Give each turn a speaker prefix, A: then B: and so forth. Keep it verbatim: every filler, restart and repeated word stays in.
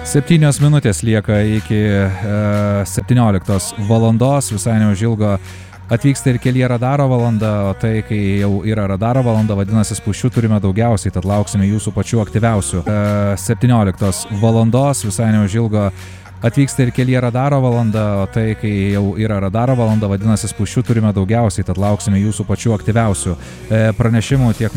A: Septynios minutės lieka iki e, septynioliktos valandos, visai neužilgo atvyksta ir kelyje radaro valanda, o tai, kai jau yra radaro valanda, vadinasi, spūsčių turime daugiausiai, tad lauksime jūsų pačių aktyviausių. E, septynioliktos valandos, visai neužilgo atvyksta ir kelyje radaro valanda, o tai, kai jau yra radaro valanda, vadinasi, spūsčių turime daugiausiai, tad lauksime jūsų pačių aktyviausių e, pranešimų tiek